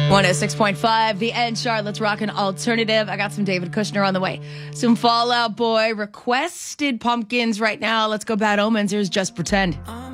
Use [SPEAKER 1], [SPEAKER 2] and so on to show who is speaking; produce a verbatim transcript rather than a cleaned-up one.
[SPEAKER 1] one oh six point five, The End, Charlotte's Rockin' Alternative. I got some David Kushner on the way. Some Fall Out Boy requested pumpkins right now. Let's go Bad Omens. Here's Just Pretend.